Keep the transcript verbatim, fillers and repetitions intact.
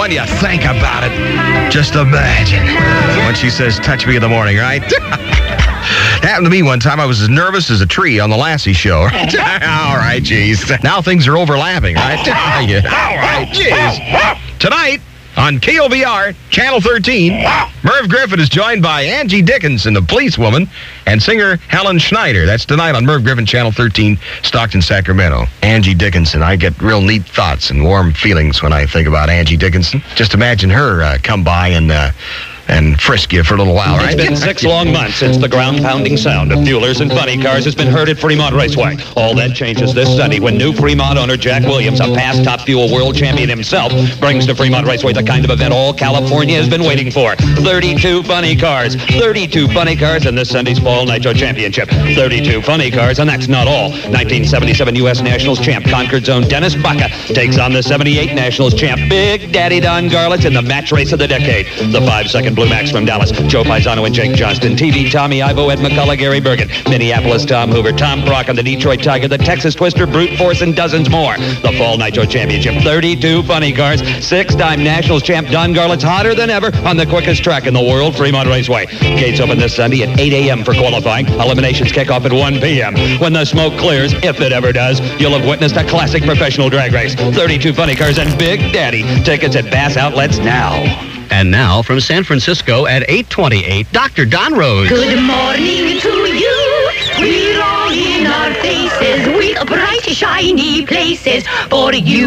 when you think about it, just imagine when she says, touch me in the morning, right? Happened to me one time. I was as nervous as a tree on the Lassie show. Right? All right, geez. Now things are overlapping, right? Yeah. All right, geez. Tonight on K O V R, Channel thirteen, Merv Griffin is joined by Angie Dickinson, the policewoman, and singer Helen Schneider. That's tonight on Merv Griffin, Channel thirteen, Stockton, Sacramento. Angie Dickinson. I get real neat thoughts and warm feelings when I think about Angie Dickinson. Just imagine her uh, come by and... Uh, and frisk you for a little while, right? It's been six long months since the ground-pounding sound of fuelers and funny cars has been heard at Fremont Raceway. All that changes this Sunday when new Fremont owner Jack Williams, a past Top Fuel world champion himself, brings to Fremont Raceway the kind of event all California has been waiting for. thirty-two funny cars. thirty-two funny cars in this Sunday's Fall Nitro Championship. thirty-two funny cars, and that's not all. nineteen seventy-seven U S Nationals champ Concord's own Dennis Baca takes on the seventy-eight Nationals champ Big Daddy Don Garlits in the match race of the decade. The five-second Blue Max from Dallas, Joe Paisano and Jake Johnston, T V Tommy Ivo, Ed McCullough, Gary Bergen, Minneapolis Tom Hoover, Tom Brock on the Detroit Tiger, the Texas Twister, Brute Force, and dozens more. The Fall Nitro Championship, thirty-two funny cars, six-time Nationals champ Don Garlits hotter than ever on the quickest track in the world, Fremont Raceway. Gates open this Sunday at eight a.m. for qualifying. Eliminations kick off at one p.m. When the smoke clears, if it ever does, you'll have witnessed a classic professional drag race. thirty-two funny cars and Big Daddy. Tickets at Bass Outlets now. And now, from San Francisco at eight twenty-eight, Doctor Don Rose. Good morning to you. We're all in our faces. We're bright, shiny places for you.